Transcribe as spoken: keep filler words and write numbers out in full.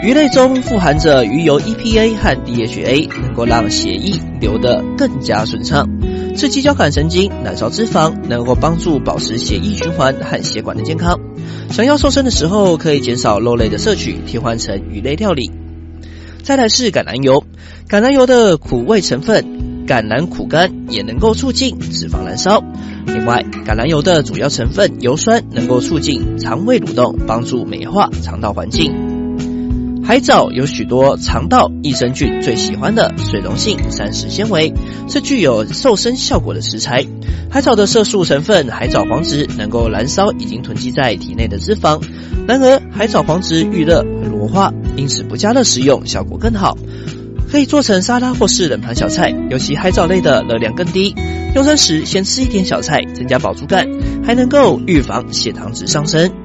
鱼类中富含着鱼油 E P A 和 D H A， 能够让血液流得更加顺畅，刺激交感神经，燃烧脂肪，能够帮助保持血液循环和血管的健康。想要瘦身的时候，可以减少肉类的摄取，替换成鱼类料理。再来是橄榄油，橄榄油的苦味成分橄榄苦苷也能够促进脂肪燃烧。另外，橄榄油的主要成分油酸能够促进肠胃蠕动，帮助美化肠道环境。海藻有许多肠道益生菌最喜欢的水溶性膳食纤维，是具有瘦身效果的食材。海藻的色素成分海藻黄质能够燃烧已经囤积在体内的脂肪，然而海藻黄质遇热会融化，因此不加热食用效果更好。可以做成沙拉或是冷盘小菜，尤其海藻类的热量更低，用餐时先吃一点小菜，增加饱足感，还能够预防血糖值上升。